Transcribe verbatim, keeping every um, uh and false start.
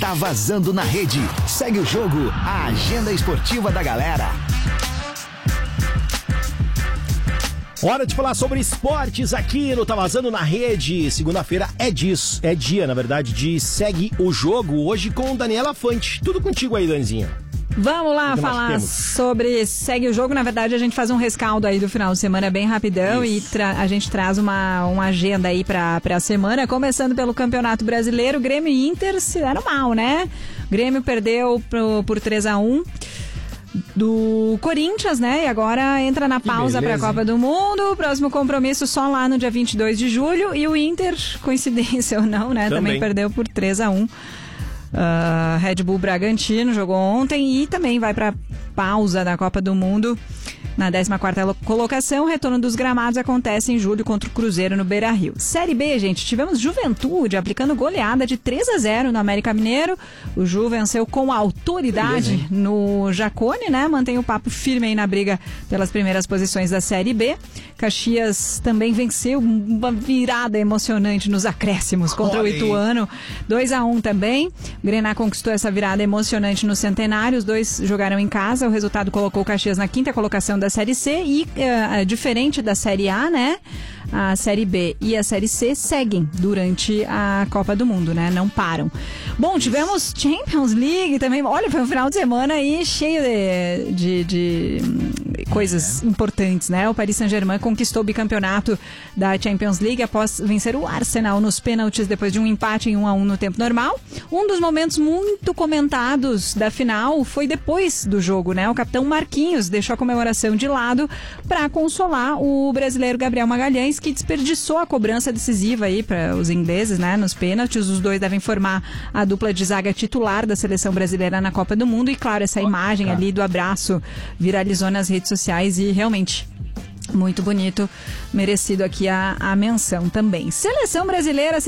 Tá vazando na rede. Segue o jogo, a agenda esportiva da galera. Hora de falar sobre esportes aqui no Tá Vazando na Rede. Segunda-feira é disso, é dia, na verdade, de Segue o Jogo, hoje com Daniela Fante. Tudo contigo aí, Danizinha. Vamos lá falar sobre Segue o Jogo. Na verdade, a gente faz um rescaldo aí do final de semana bem rapidão. Isso. E tra- a gente traz uma, uma agenda aí pra, pra semana, começando pelo Campeonato Brasileiro. Grêmio e Inter se deram mal, né? O Grêmio perdeu pro, por três a um do Corinthians, né? E agora entra na pausa para a Copa do Mundo. O próximo compromisso só lá no dia vinte e dois de julho. E o Inter, coincidência ou não, né? Também, também perdeu por três a um. Uh, Red Bull Bragantino jogou ontem e também vai para pausa da Copa do Mundo. Na décima quarta colocação, o retorno dos gramados acontece em julho contra o Cruzeiro no Beira-Rio. Série B, gente, tivemos Juventude aplicando goleada de três a zero no América Mineiro. O Ju venceu com autoridade Beleza, no Jacone, né? Mantém o papo firme aí na briga pelas primeiras posições da Série B. Caxias também venceu uma virada emocionante nos acréscimos contra Olha o Ituano. dois a um também. O Grená conquistou essa virada emocionante no Centenário. Os dois jogaram em casa. O resultado colocou o Caxias na quinta colocação da Série C e, uh, diferente da Série A, né? A Série B e a Série C seguem durante a Copa do Mundo, né? Não param. Bom, tivemos Champions League também. Olha, foi um final de semana aí cheio de, de, de coisas é. importantes, né? O Paris Saint-Germain conquistou o bicampeonato da Champions League após vencer o Arsenal nos pênaltis depois de um empate em um a um no tempo normal. Um dos momentos muito comentados da final foi depois do jogo, né? O capitão Marquinhos deixou a comemoração de lado para consolar o brasileiro Gabriel Magalhães, que desperdiçou a cobrança decisiva aí para os ingleses, né, nos pênaltis. Os dois devem formar a dupla de zaga titular da seleção brasileira na Copa do Mundo. E claro, essa imagem ali do abraço viralizou nas redes sociais e realmente muito bonito, merecido aqui a, a menção também. Seleção brasileira se